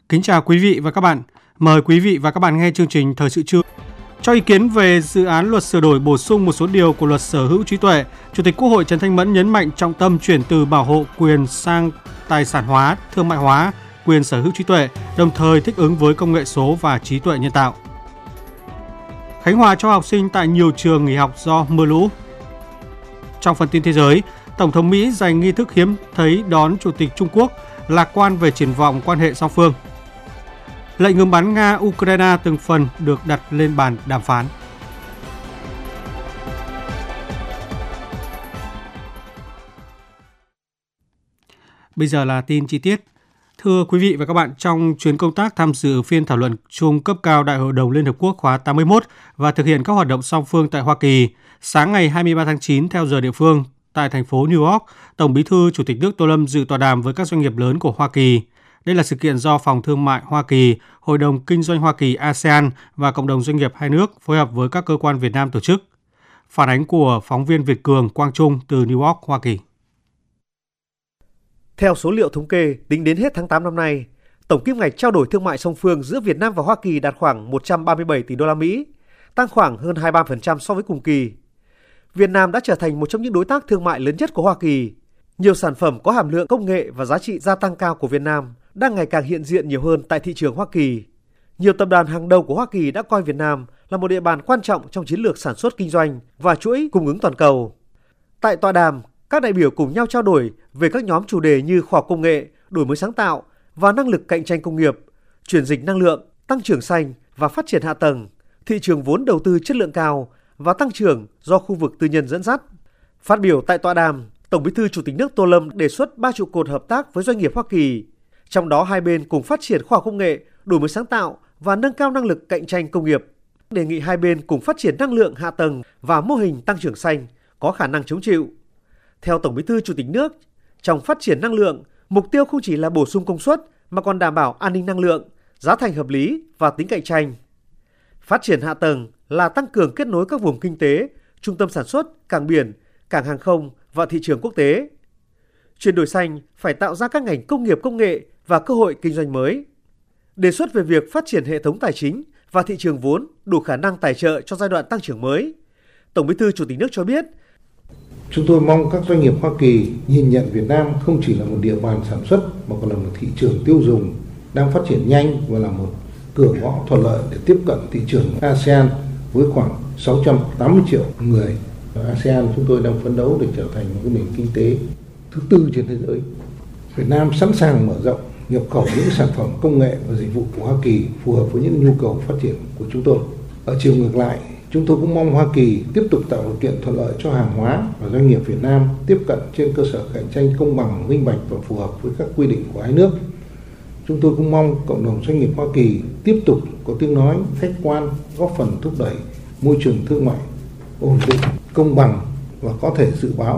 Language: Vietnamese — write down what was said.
Kính chào quý vị và các bạn. Mời quý vị và các bạn nghe chương trình Thời sự trưa. Cho ý kiến về dự án luật sửa đổi bổ sung một số điều của luật sở hữu trí tuệ, Chủ tịch Quốc hội Trần Thanh Mẫn nhấn mạnh trọng tâm chuyển từ bảo hộ quyền sang tài sản hóa, thương mại hóa quyền sở hữu trí tuệ, đồng thời thích ứng với công nghệ số và trí tuệ nhân tạo. Khánh Hòa cho học sinh tại nhiều trường nghỉ học do mưa lũ. Trong phần tin thế giới, Tổng thống Mỹ dành nghi thức hiếm thấy đón Chủ tịch Trung Quốc, lạc quan về triển vọng quan hệ song phương. Lệnh ngừng bắn Nga-Ukraine từng phần được đặt lên bàn đàm phán. Bây giờ là tin chi tiết. Thưa quý vị và các bạn, trong chuyến công tác tham dự phiên thảo luận chung cấp cao Đại hội đồng Liên Hợp Quốc khóa 81 và thực hiện các hoạt động song phương tại Hoa Kỳ, sáng ngày 23 tháng 9 theo giờ địa phương, tại thành phố New York, Tổng Bí thư Chủ tịch nước Tô Lâm dự tọa đàm với các doanh nghiệp lớn của Hoa Kỳ. Đây là sự kiện do Phòng Thương mại Hoa Kỳ, Hội đồng Kinh doanh Hoa Kỳ ASEAN và Cộng đồng Doanh nghiệp hai nước phối hợp với các cơ quan Việt Nam tổ chức. Phản ánh của phóng viên Việt Cường, Quang Trung từ New York, Hoa Kỳ. Theo số liệu thống kê, tính đến hết tháng 8 năm nay, tổng kim ngạch trao đổi thương mại song phương giữa Việt Nam và Hoa Kỳ đạt khoảng 137 tỷ đô la Mỹ, tăng khoảng hơn 23% so với cùng kỳ. Việt Nam đã trở thành một trong những đối tác thương mại lớn nhất của Hoa Kỳ. Nhiều sản phẩm có hàm lượng công nghệ và giá trị gia tăng cao của Việt Nam đang ngày càng hiện diện nhiều hơn tại thị trường Hoa Kỳ. Nhiều tập đoàn hàng đầu của Hoa Kỳ đã coi Việt Nam là một địa bàn quan trọng trong chiến lược sản xuất kinh doanh và chuỗi cung ứng toàn cầu. Tại tọa đàm, các đại biểu cùng nhau trao đổi về các nhóm chủ đề như khoa học công nghệ, đổi mới sáng tạo và năng lực cạnh tranh công nghiệp, chuyển dịch năng lượng, tăng trưởng xanh và phát triển hạ tầng, thị trường vốn đầu tư chất lượng cao và tăng trưởng do khu vực tư nhân dẫn dắt. Phát biểu tại tọa đàm, Tổng Bí thư Chủ tịch nước Tô Lâm đề xuất 3 trụ cột hợp tác với doanh nghiệp Hoa Kỳ, trong đó hai bên cùng phát triển khoa học công nghệ, đổi mới sáng tạo và nâng cao năng lực cạnh tranh công nghiệp. Đề nghị hai bên cùng phát triển năng lượng hạ tầng và mô hình tăng trưởng xanh có khả năng chống chịu. Theo Tổng Bí thư Chủ tịch nước, trong phát triển năng lượng, mục tiêu không chỉ là bổ sung công suất mà còn đảm bảo an ninh năng lượng, giá thành hợp lý và tính cạnh tranh. Phát triển hạ tầng là tăng cường kết nối các vùng kinh tế, trung tâm sản xuất, cảng biển, cảng hàng không và thị trường quốc tế. Chuyển đổi xanh phải tạo ra các ngành công nghiệp công nghệ và cơ hội kinh doanh mới. Đề xuất về việc phát triển hệ thống tài chính và thị trường vốn đủ khả năng tài trợ cho giai đoạn tăng trưởng mới. Tổng Bí thư Chủ tịch nước cho biết, chúng tôi mong các doanh nghiệp Hoa Kỳ nhìn nhận Việt Nam không chỉ là một địa bàn sản xuất mà còn là một thị trường tiêu dùng đang phát triển nhanh và là một cửa ngõ thuận lợi để tiếp cận thị trường ASEAN với khoảng 680 triệu người. ASEAN chúng tôi đang phấn đấu để trở thành một cái nền kinh tế thứ tư trên thế giới. Việt Nam sẵn sàng mở rộng nhập khẩu những sản phẩm công nghệ và dịch vụ của Hoa Kỳ phù hợp với những nhu cầu phát triển của chúng tôi. Ở chiều ngược lại, chúng tôi cũng mong Hoa Kỳ tiếp tục tạo điều kiện thuận lợi cho hàng hóa và doanh nghiệp Việt Nam tiếp cận trên cơ sở cạnh tranh công bằng, minh bạch và phù hợp với các quy định của hai nước. Chúng tôi cũng mong cộng đồng doanh nghiệp Hoa Kỳ tiếp tục có tiếng nói khách quan, góp phần thúc đẩy môi trường thương mại ổn định, công bằng và có thể dự báo